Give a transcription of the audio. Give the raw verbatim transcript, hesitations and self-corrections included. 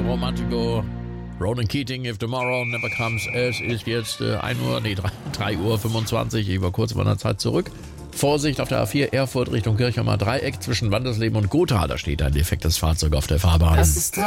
Romantico, Ronan Keating, If Tomorrow Never Comes. Es ist jetzt äh, ein Uhr, nee, drei Uhr fünfundzwanzig. Ich war kurz von der Zeit zurück. Vorsicht auf der A vier, Erfurt Richtung Kirchheimer Dreieck zwischen Wandersleben und Gotha. Da steht ein defektes Fahrzeug auf der Fahrbahn. Das ist dran.